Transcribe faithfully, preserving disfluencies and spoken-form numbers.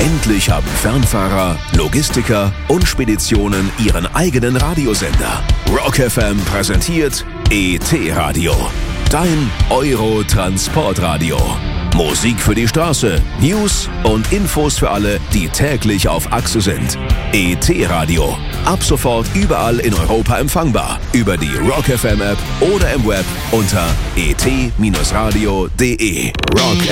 Endlich haben Fernfahrer, Logistiker und Speditionen ihren eigenen Radiosender. Rock F M präsentiert E T-Radio, dein Euro-Transportradio. Musik für die Straße, News und Infos für alle, die täglich auf Achse sind. E T-Radio, ab sofort überall in Europa empfangbar. Über die Rock F M App oder im Web unter e t radio punkt de. Rock